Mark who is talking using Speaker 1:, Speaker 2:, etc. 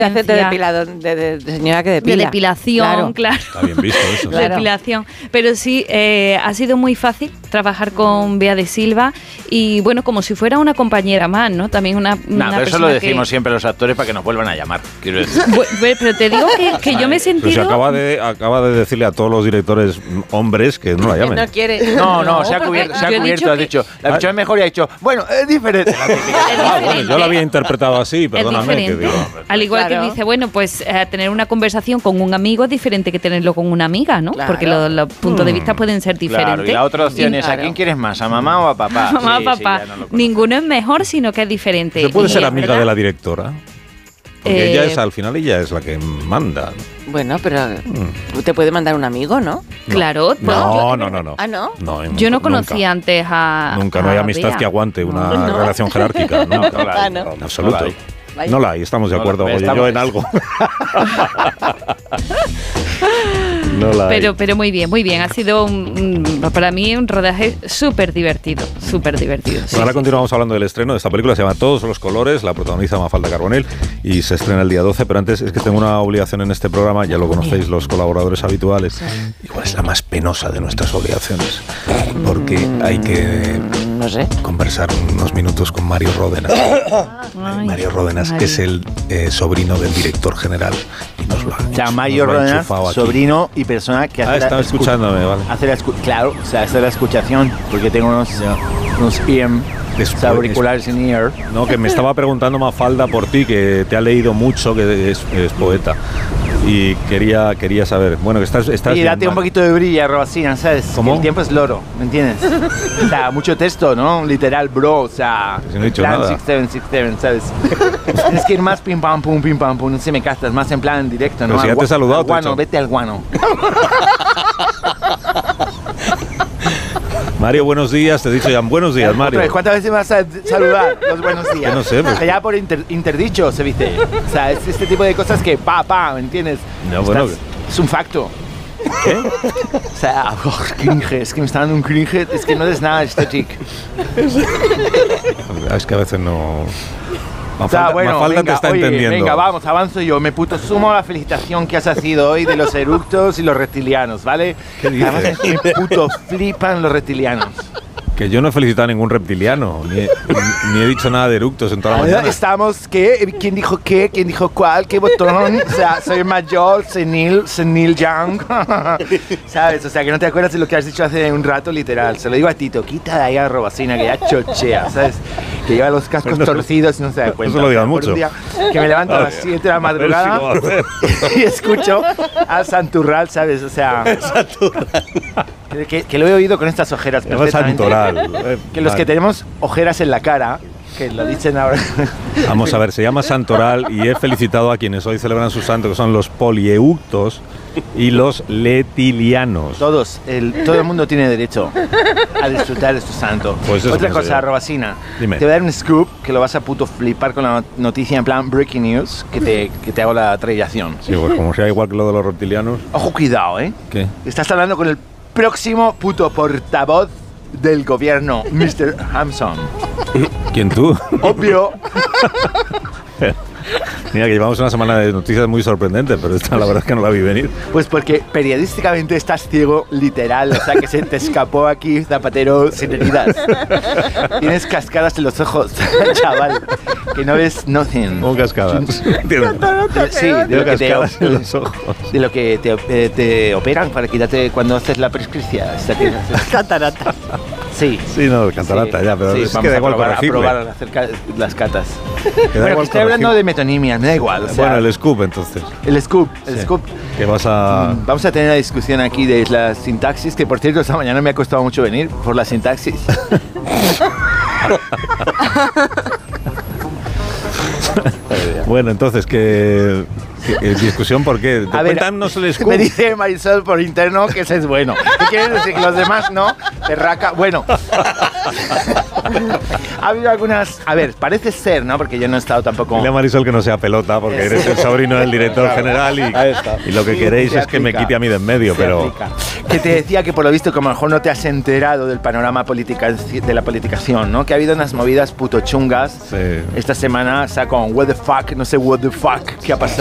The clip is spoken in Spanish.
Speaker 1: Hace de señora que depila.
Speaker 2: De depilación, claro.
Speaker 3: Está bien visto eso.
Speaker 2: Claro. Depilación. Pero sí, ha sido muy fácil trabajar con Bea de Silva y bueno, como si fuera una compañera más, ¿no? También una
Speaker 4: pero eso lo decimos siempre los actores para que nos vuelvan a llamar. Quiero decir.
Speaker 2: Pero te digo que yo me he sentido...
Speaker 3: Pero acaba de decirle a todos los directores hombres que no la llamen.
Speaker 1: No quiere.
Speaker 4: No, se ha cubierto, has dicho. La bicho es mejor y ha dicho, bueno, es diferente.
Speaker 3: Bueno, yo lo había interpretado así, perdóname. Que digo,
Speaker 2: al igual que dice, bueno, pues tener una conversación con un amigo es diferente que tenerlo con una amiga, ¿no?
Speaker 1: Claro.
Speaker 2: Porque los puntos de vista pueden ser diferentes.
Speaker 4: Claro, y la otra opción es, ¿a quién quieres más? ¿A mamá o a papá?
Speaker 2: A mamá o papá. Ninguno es mejor, sino que es diferente.
Speaker 3: ¿Se puede ser amiga de la directora? Porque ella es, al final, ella es la que manda.
Speaker 1: Bueno, pero te puede mandar un amigo, ¿no?
Speaker 2: Claro.
Speaker 3: No.
Speaker 1: ¿Ah, no?
Speaker 2: Yo no conocía antes a...
Speaker 3: Nunca, no hay amistad Bea que aguante una relación jerárquica. No, en absoluto. No la hay, estamos de acuerdo, yo en algo. No la hay.
Speaker 2: Pero muy bien. Ha sido para mí un rodaje súper divertido. Sí,
Speaker 3: ahora continuamos hablando del estreno de esta película, se llama Todos los colores, la protagoniza Mafalda Carbonell y se estrena el día 12, pero antes es que tengo una obligación en este programa, ya lo conocéis los colaboradores habituales, igual es la más penosa de nuestras obligaciones, porque hay que conversar unos minutos con Mario Ródenas. Mario Ródenas, que es el sobrino del director general. Y nos lo ha
Speaker 4: Mario Ródenas, sobrino y persona que hace
Speaker 3: estaba escuchándome, vale.
Speaker 4: Claro, o sea, hace la escuchación, porque tengo unos auriculares en ear.
Speaker 3: No, que me estaba preguntando Mafalda por ti, que te ha leído mucho, que es poeta. Y quería saber, bueno, que estás
Speaker 4: y date un poquito de brillo, Robacina, ¿sabes?
Speaker 3: ¿Cómo?
Speaker 4: El tiempo es loro, ¿me entiendes? O sea, mucho texto, ¿no? Literal, bro, o sea...
Speaker 3: Si no he dicho nada.
Speaker 4: 6767, ¿sabes? Tienes que ir más pim pam pum, no sé, me castas, más en plan directo,
Speaker 3: pero
Speaker 4: ¿no?
Speaker 3: Si ya te he saludado,
Speaker 4: guano, vete al guano.
Speaker 3: Mario, buenos días, te he dicho ya, buenos días, Mario.
Speaker 4: ¿Cuántas veces me vas a saludar los buenos días?
Speaker 3: Que no sé, pues.
Speaker 4: Ya por interdicho se dice. O sea, es este tipo de cosas que ¿me entiendes?
Speaker 3: No, bueno,
Speaker 4: es un facto.
Speaker 3: ¿Qué?
Speaker 4: O sea, cringe, es que me está dando un cringe, es que no es nada estético.
Speaker 3: Es que a veces no...
Speaker 4: Mafalda
Speaker 3: venga, te está entendiendo.
Speaker 4: Venga, vamos, avanzo yo. Me puto sumo a la felicitación que has sido hoy de los eructos y los reptilianos, ¿vale?
Speaker 3: ¿Qué dices?
Speaker 4: Además, me puto flipan los reptilianos.
Speaker 3: Que yo no he felicitado a ningún reptiliano, ni he dicho nada de eructos en toda la mañana.
Speaker 4: Estamos, ¿qué? ¿Quién dijo qué? ¿Quién dijo cuál? ¿Qué botón? O sea, soy mayor, senil young. ¿Sabes? O sea, que no te acuerdas de lo que has dicho hace un rato, literal. Se lo digo a Tito, quita de ahí a Robacina, que ya chochea, ¿sabes? Que lleva los cascos torcidos y no se da cuenta.
Speaker 3: Eso lo digas mucho.
Speaker 4: Que me levanto a las 7 de la madrugada y escucho al Santurral, ¿sabes? O sea... Que lo he oído con estas ojeras perfectamente. Que los que tenemos ojeras en la cara, que lo dicen ahora.
Speaker 3: Vamos a ver, se llama Santoral y he felicitado a quienes hoy celebran su santo, que son los polieuctos y los letilianos.
Speaker 4: Todo el mundo tiene derecho a disfrutar de su santo.
Speaker 3: Pues
Speaker 4: otra cosa, Robacina.
Speaker 3: Dime.
Speaker 4: Te voy a dar un scoop que lo vas a puto flipar con la noticia en plan breaking news, que te hago la trayación.
Speaker 3: Sí, pues como sea igual que lo de los reptilianos.
Speaker 4: Ojo, cuidado, ¿eh?
Speaker 3: ¿Qué?
Speaker 4: Estás hablando con el próximo puto portavoz del gobierno, Mr. Hampson.
Speaker 3: ¿Quién tú?
Speaker 4: Obvio.
Speaker 3: Mira, que llevamos una semana de noticias muy sorprendentes, pero esta la verdad es que no la vi venir.
Speaker 4: Pues porque periodísticamente estás ciego, literal, o sea que se te escapó aquí, Zapatero, sin heridas. Tienes cascadas en los ojos, chaval, que no ves nothing.
Speaker 3: ¿Cómo cascadas?
Speaker 4: Sí, de lo que
Speaker 3: cascadas en los ojos.
Speaker 4: De lo que te operan para quitarte cuando haces la prescripción.
Speaker 1: Catarata.
Speaker 4: Sí.
Speaker 3: Sí, no, catarata, sí, ya, pero
Speaker 4: sí,
Speaker 3: es que da igual corregirle.
Speaker 4: A probar a hacer las catas.
Speaker 3: Bueno,
Speaker 4: estoy hablando de metonimia, me da igual. O sea,
Speaker 3: bueno, el scoop, entonces.
Speaker 4: El scoop.
Speaker 3: Que vas a...
Speaker 4: Vamos a tener una discusión aquí de la sintaxis, que por cierto esta mañana me ha costado mucho venir por la sintaxis.
Speaker 3: Bueno, entonces, ¿qué discusión por qué?
Speaker 4: A ver, me dice Marisol por interno que ese es bueno. ¿Qué quieres decir? Que los demás no. Terraca. Bueno. Ha habido algunas... A ver, parece ser, ¿no? Porque yo no he estado tampoco...
Speaker 3: Dile a Marisol que no sea pelota, porque eres el sobrino del director general y lo que queréis es que me quite a mí de en medio, pero...
Speaker 4: Que te decía que por lo visto, como a lo mejor no te has enterado del panorama de la politicación, ¿no? Que ha habido unas movidas puto chungas.
Speaker 3: Sí.
Speaker 4: Esta semana, o sea, con what the fuck, no sé what the fuck, ¿qué ha pasado?